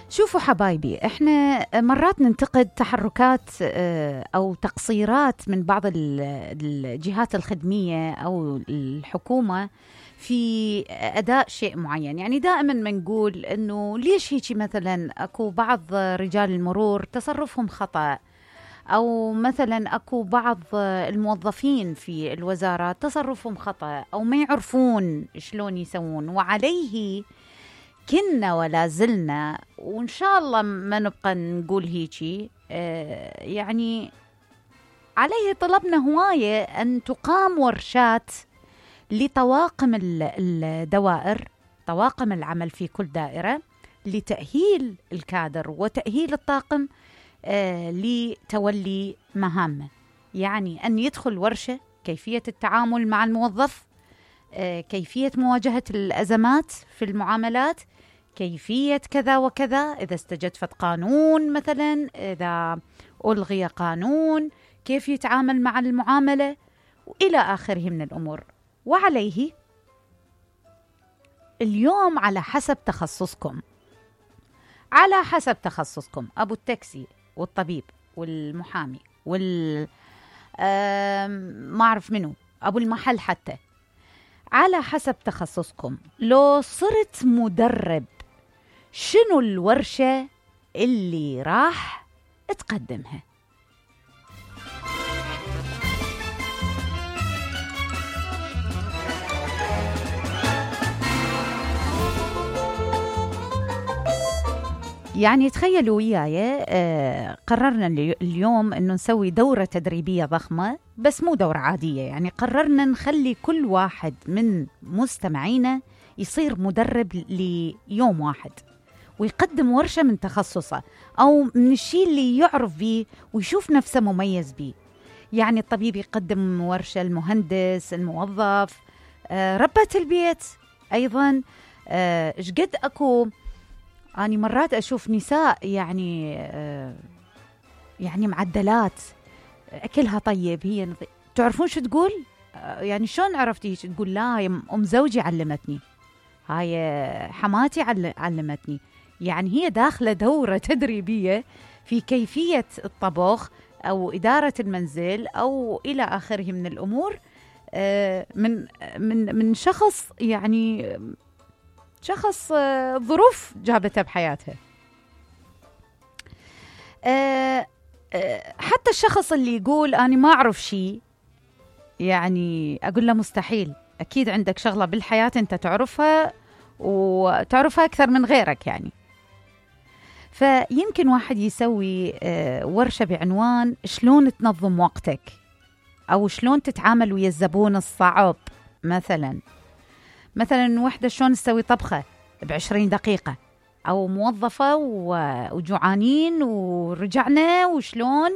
شوفوا حبايبي، احنا مرات ننتقد تحركات او تقصيرات من بعض الجهات الخدمية او الحكومة في اداء شيء معين. يعني دائما ما نقول انه ليش هيك، مثلا اكو بعض رجال المرور تصرفهم خطأ، او مثلا اكو بعض الموظفين في الوزارات تصرفهم خطأ او ما يعرفون شلون يسوون، وعليه كنا ولا زلنا وإن شاء الله ما نبقى نقول هيجي. يعني عليه طلبنا هواية أن تقام ورشات لطواقم الدوائر، طواقم العمل في كل دائرة، لتأهيل الكادر وتأهيل الطاقم لتولي مهامه. يعني أن يدخل ورشة كيفية التعامل مع الموظف، كيفية مواجهة الأزمات في المعاملات، كيفية كذا وكذا، إذا استجدفت قانون مثلا، إذا ألغي قانون، كيف يتعامل مع المعاملة، وإلى آخره من الأمور. وعليه اليوم على حسب تخصصكم، على حسب تخصصكم، أبو التاكسي والطبيب والمحامي ما أعرف منه، أبو المحل حتى، على حسب تخصصكم لو صرت مدرب شنو الورشة اللي راح تقدمها. يعني تخيلوا وياي، قررنا اليوم انه نسوي دورة تدريبية ضخمة، بس مو دورة عادية. يعني قررنا نخلي كل واحد من مستمعينا يصير مدرب ليوم واحد، ويقدم ورشة من تخصصه أو من الشيء اللي يعرف به ويشوف نفسه مميز به. يعني الطبيب يقدم ورشة، المهندس، الموظف، ربة البيت أيضا. شقد أكو أنا مرات أشوف نساء يعني معدلات، أكلها طيب، هي تعرفون شو تقول؟ يعني شلون عرفتي؟ تقول لا هي أم زوجي علمتني، هاي حماتي علمتني. يعني هي داخلة دورة تدريبية في كيفية الطبخ أو إدارة المنزل أو إلى آخره من الأمور، من شخص، يعني شخص ظروف جابتها بحياتها. حتى الشخص اللي يقول أنا ما أعرف شيء، يعني أقول له مستحيل، أكيد عندك شغلة بالحياة أنت تعرفها وتعرفها أكثر من غيرك. يعني فيمكن واحد يسوي ورشة بعنوان شلون تنظم وقتك، أو شلون تتعامل ويا الزبون الصعب. مثلا وحدة شلون تسوي طبخة ب20 دقيقة، أو موظفة وجوعانين ورجعنا وشلون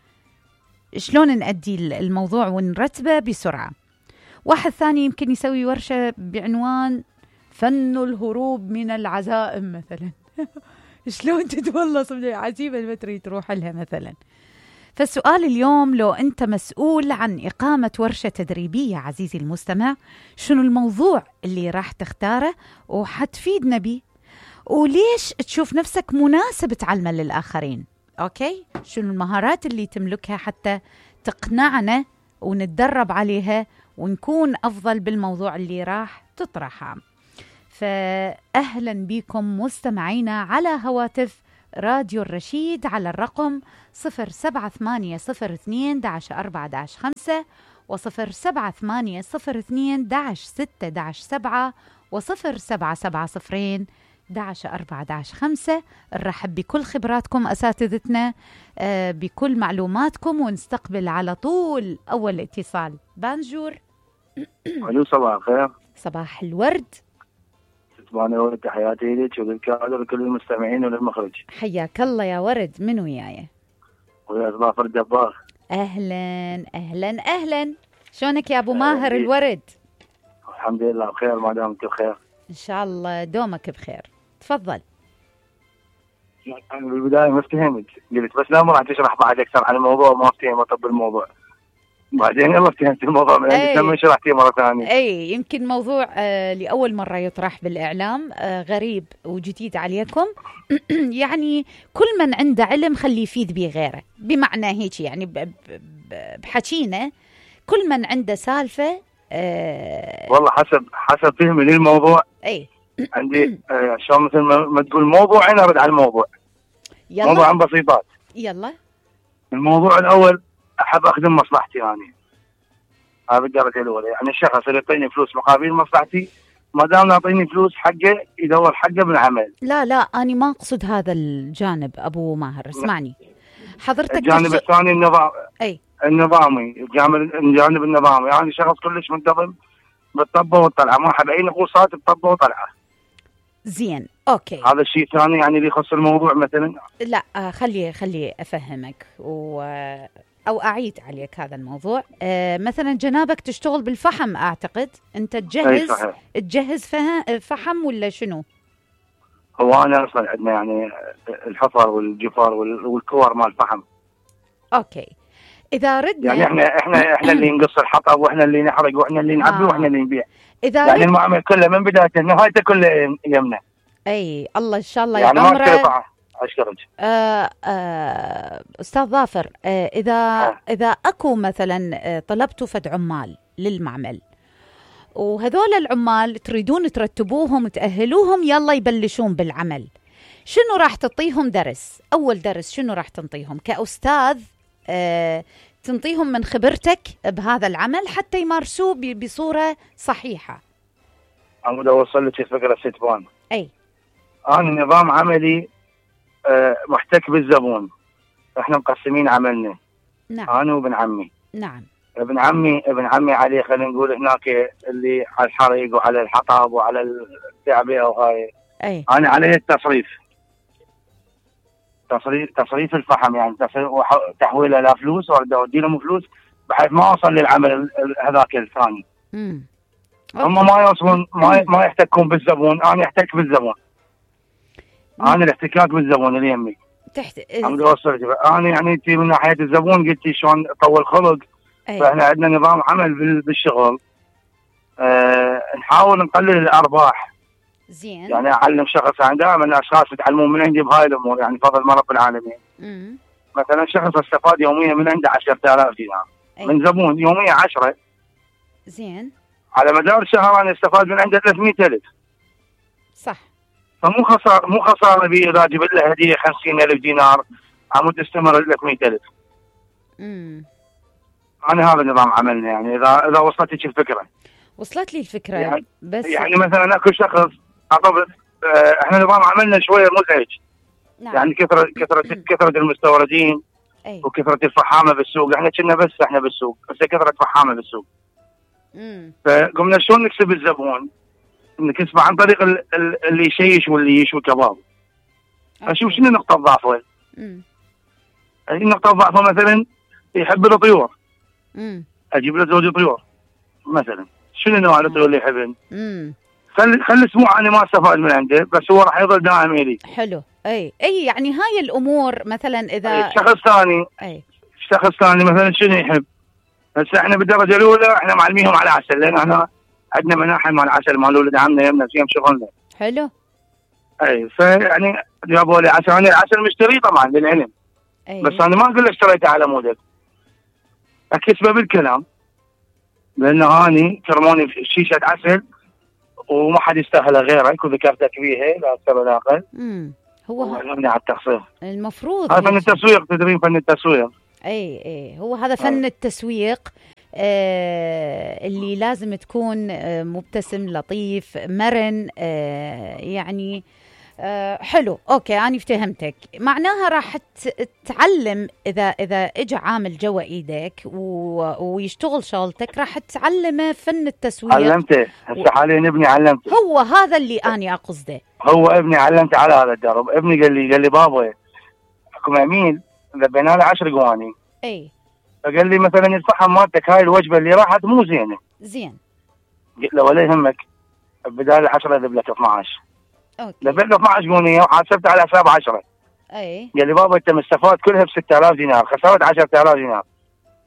نأدي الموضوع ونرتبه بسرعة. واحد ثاني يمكن يسوي ورشة بعنوان فن الهروب من العزائم مثلا شلون تتولص من العزيمة اللي ما تريد تروح لها مثلا. فالسؤال اليوم، لو أنت مسؤول عن إقامة ورشة تدريبية عزيزي المستمع، شنو الموضوع اللي راح تختاره وحتفيدنا بيه، وليش تشوف نفسك مناسب تعلمه للآخرين؟ أوكي، شنو المهارات اللي تملكها حتى تقنعنا ونتدرب عليها ونكون أفضل بالموضوع اللي راح تطرحه. فأهلا بكم مستمعينا على هواتف راديو الرشيد على الرقم 07802-4-5 و07802-6-7 و0770-11-4-5. نرحب بكل خبراتكم أساتذتنا، بكل معلوماتكم، ونستقبل على طول أول اتصال. بانجور. ألو، صباح الخير. صباح الورد. أنا ورد، تحياتي لك وللكادر وكل المستمعين وللمخرج. حياك الله يا ورد. من وياي؟ ويا صباح فرد جبار. أهلا أهلا أهلا، شلونك يا أبو ماهر الورد؟ الحمد لله بخير، ما دامك بخير. إن شاء الله دومك بخير. تفضل. أنا بالبداية ما افتهمت، قلت بس لا ما راح تشرح بعد أكثر عن الموضوع، ما افتهم طب الموضوع. بعدين يلا فهمت الموضوع من عندك لما شرحتيه مرة ثانية. اي يمكن موضوع لأول مرة يطرح بالإعلام، غريب وجديد عليكم. يعني كل من عنده علم خليه يفيد به غيره، بمعنى هيك يعني بحكينا كل من عنده سالفة. والله حسب فهمي للموضوع. اي عندي عشان مثل ما تقول موضوع، انا ارد على الموضوع. يلا موضوع عن بسيطات. يلا. الموضوع الاول، احب اخدم مصلحتي يعني. هذا الدرجه الاولى، يعني الشخص اللي يعطيني فلوس مقابل مصلحتي، ما دام يعطيني فلوس حقه يدور حقه بالعمل. لا انا ما اقصد هذا الجانب ابو ماهر، اسمعني حضرتك. الجانب الثاني النظام. اي النظامي، الجانب النظامي، يعني شخص كلش منتظم بالطبه والطلعه، ما احب اي نقوصات بطبه وطلعه. زين اوكي. هذا الشيء الثاني يعني اللي يخص الموضوع مثلا. لا خلي افهمك او اعيد عليك هذا الموضوع. مثلا جنابك تشتغل بالفحم، اعتقد انت تجهز فحم ولا شنو؟ هو انا اصلا عندنا يعني الحفر والجفار والكور مال الفحم. اوكي اذا ردنا يعني احنا اللي نقص الحطب، واحنا اللي نحرق، واحنا اللي نعبي، واحنا اللي نبيع. اذا يعني المعامل كله من بدايته لنهايته كله يمنا. اي الله ان شاء الله يعني يعمره. ما اشكرك. استاذ ظافر، اذا اكو مثلا طلبتوا فد عمال للمعمل، وهذول العمال تريدون ترتبوهم تأهلوهم يلا يبلشون بالعمل، شنو راح تعطيهم درس؟ اول درس شنو راح تنطيهم كأستاذ؟ تنطيهم من خبرتك بهذا العمل حتى يمارسوه بصورة صحيحة. أنا بدي أوصل لك الفكرة ستبان. أي أنا نظام عملي محتك بالزبون. إحنا مقسمين عملنا. نعم. أنا وابن عمي. نعم. ابن عمي عليه، خلينا نقول هناك اللي على الحريق وعلى الحطب وعلى التعبئة وهاي. أي. أنا عليه التصريف. تصريف الفحم، يعني تحويله لا فلوس ولا اودي لهم فلوس، بحيث ما اوصل للعمل هذاك الثاني. هم ما يوصلون، ما يحتكون بالزبون، انا احتك بالزبون. انا الاحتكاك بالزبون اللي يمي. انا يعني انت من ناحيه الزبون قلتي شلون طول خلق. فاحنا عندنا نظام عمل بالشغل. نحاول نقلل الارباح. زين. يعني اعلم شخص، يعني دائما الاشخاص يتعلمون من عندي بهاي الامور، يعني فضل ما رب العالمين. مثلا شخص استفاد يوميا من عنده 10,000 دينار. من زبون يوميا 10. زين. على مدار الشهر انا استفاد من عنده 300,000. صح. فمو خساره بي اذا جبت له هديه 50,000 دينار عمود تستمر 300,000. انا هذا نظام عملنا، يعني اذا وصلتك الفكره. وصلت لي الفكره يعني بس يعني مثلا اكو شخص احنا نظام عملنا شويه مزعج. نعم. يعني كثرة المستوردين. أي. وكثرة الفحامة بالسوق، احنا بالسوق بس كثرة فحامة بالسوق. فقمنا شلون نكسب الزبون؟ نكسبه عن طريق اللي يشيش واللي يشوي كباب. اشوف شنو نقطة ضعفه. نقطة ضعفه مثلا يحب الطيور. اجيب له زوج طيور مثلا. شنو نوع الطيور اللي يحبن؟ خلي اسبوع انا ما استفاد من عنده، بس هو راح يظل دائم الي. حلو. اي يعني هاي الامور مثلا اذا شخص ثاني مثلا شنو يحب؟ هسه احنا بالدرجه الاولى احنا معلميهم على عسل، لان احنا عندنا مناحل مال عسل مال ولد عمنا يمنا فيهم شغلنا. حلو. اي فيعني جابوا لي عسل، انا العسل مشتري طبعا للعلم. بس انا ما اقول له اشتريته على مودك. اكسبه بالكلام. لان هاني كرموني في شيشه عسل وما حد يستاهلها غيرك، وذكرتك بيها لا اكثر ولا اقل. هو على التخصيص المفروض هذا فن التسويق، تدرين فن التسويق. اي هو هذا فن التسويق. اللي لازم تكون مبتسم لطيف مرن. يعني حلو. اوكي انا فهمتك. معناها راح تتعلم اذا اجى عامل جوا ايدك ويشتغل شغلتك، راح تعلمه فن التسويق. علمته هسه حاليا ابني علمته. هو هذا اللي اني اقصده. هو ابني علمته على هذا الدرب. ابني قال لي بابا اكو عميل ذبينا له 10 قواني. اي فقال لي مثلا الفحم مالتك هاي الوجبه اللي راحت مو زينه. زين. قلت له ولا يهمك، بدال 10 ذب لك 12. اوكي. ذبيت له 12 قونيه وحاسبت على حساب 10. اي قال لي بابا انت مستفاد كلها ب 6,000 دينار، خسرت 10,000 دينار.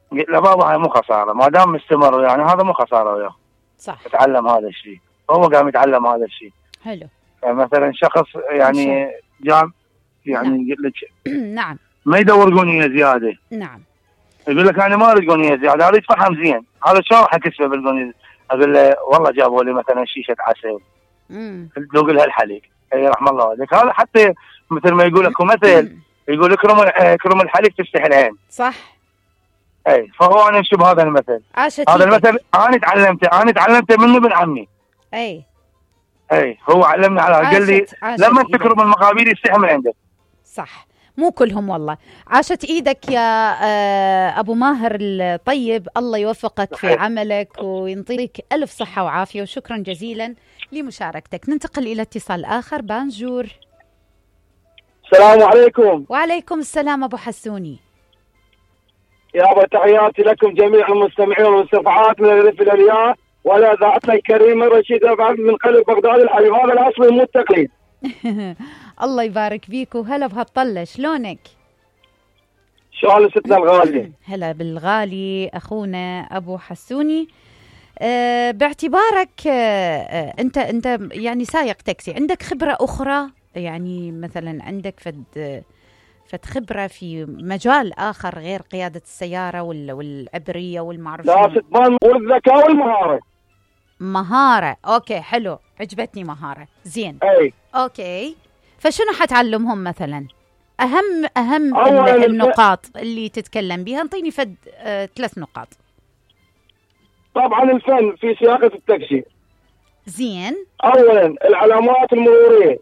قلت له بابا هاي مو خساره، ما دام مستمر يعني هذا مو خساره وياه. صح. يتعلم هذا الشيء، هو قام يتعلم هذا الشيء. حلو. مثلا شخص يعني جام يعني يقول لك نعم ما يدور قونيه زياده. نعم. يقول لك انا ما اريد قونيه زياده، اريد فحم زين، هذا شلون راح اكسبه بالقونيه؟ اقول له والله جابوا لي مثلا شيشه عسل ذوق لها الحليب، اي رحم الله عليك. هذا حتى مثل ما يقول لك مثل يقول اكرم الحليب تفتح العين. صح. اي فهو انا امشي بهذا المثل. هذا المثل انا تعلمته منه ابن عمي. اي هو علمني على، قال لي لما تكرم المقابيل يستحي من عندك. صح. مو كلهم والله. عاشت ايدك يا ابو ماهر الطيب، الله يوفقك في عملك وينطيك الف صحه وعافيه، وشكرا جزيلا لمشاركتك. ننتقل الى اتصال اخر. بانجور. السلام عليكم. وعليكم السلام ابو حسوني. يا ابو تحياتي لكم جميع المستمعين والمستمعات من الريف الالياء، ولا ذاتنا الكريمه رشيد من قلب بغداد الحبيب، هذا الاصل مو التقليد. الله يبارك فيك، وهلا بهالطله، شلونك؟ شلون ستنا الغالي؟ هلا بالغالي اخونا ابو حسوني. باعتبارك انت يعني سايق تاكسي، عندك خبره اخرى؟ يعني مثلا عندك فد خبره في مجال اخر غير قياده السياره والعبريه والمعرفه؟ لا ستمان، والذكاء والمهاره. مهاره، اوكي حلو، عجبتني مهاره، زين. اي اوكي، فشنو حتعلمهم مثلا؟ اهم النقاط اللي تتكلم بها، انطيني فد 3 نقاط. طبعا الفن في سياقه التاكسي. زين. اولا العلامات المروريه.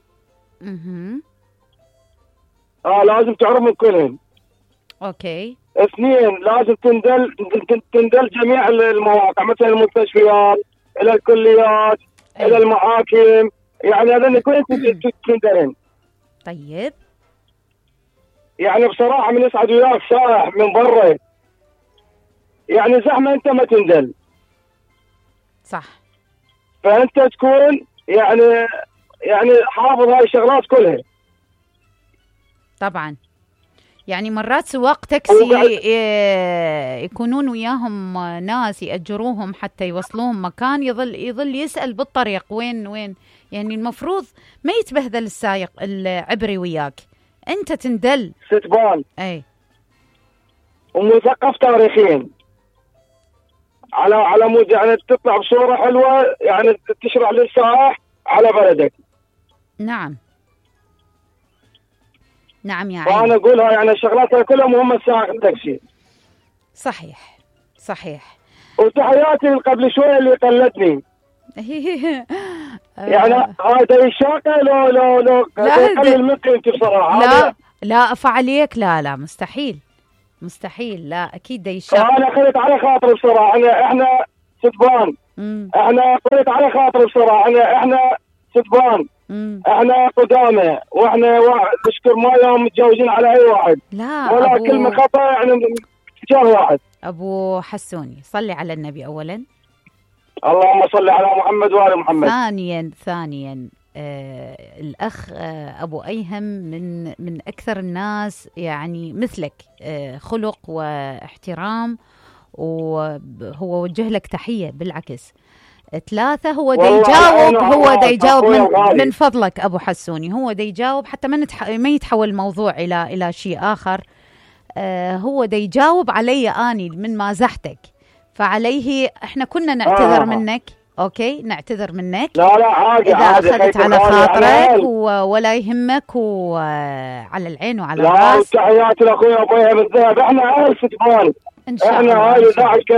لازم تعرف من كلهم. اوكي. 2 لازم تندل جميع المواقع، مثل المستشفيات الى الكليات الى المحاكم، يعني هذا كلهم تندلن. طيب. يعني بصراحه من يسعد وياك سائح من برا، يعني زحمه انت ما تندل. صح. فانت تكون يعني حافظ هاي الشغلات كلها. طبعا. يعني مرات سواق تاكسي يكونون وياهم ناس يأجروهم حتى يوصلوهم مكان، يظل يسأل بالطريق وين، يعني المفروض ما يتبهذل السائق العبري وياك، انت تندل ستبان. اي. ومثقف تاريخيا على مود يعني تطلع بصورة حلوة، يعني تشرح للسائح على بلدك. نعم يا عيني. فأنا أقولها يعني الشغلات كلها مهمة سائق التاكسي. صحيح. وتحياتي قبل شوية اللي قلدني. يعني هذا الشاقة لو قلل من قيمتي بصراحة. لا أفع عليك، لا مستحيل، لا أكيد دي الشاقة. أنا خليت على خاطر بصراحة، إحنا ستبان. إحنا خليت على خاطر بصراحة، إحنا ستبان. احنا قدامى، واحنا نشكر ما يوم متجاوزين على اي واحد، لا ولا كلمه خطا يعني تجاه واحد. ابو حسوني، صلي على النبي اولا. اللهم صل على محمد وآل محمد. ثانيا الاخ ابو ايهم من اكثر الناس يعني مثلك خلق واحترام، وهو وجه لك تحيه بالعكس. 3 هو دا يجاوب من فضلك ابو حسوني، هو دا يجاوب حتى ما يتحول الموضوع الى شيء اخر. هو دا يجاوب علي اني من مازحتك، فعليه احنا كنا نعتذر منك. اوكي نعتذر منك. لا عادي، اذا اخذت على خاطرك ولا يهمك، وعلى العين وعلى الراس. لا تحياتي لاخوي ابو ايهم الذهب، احنا عيال ستبان، احنا هاي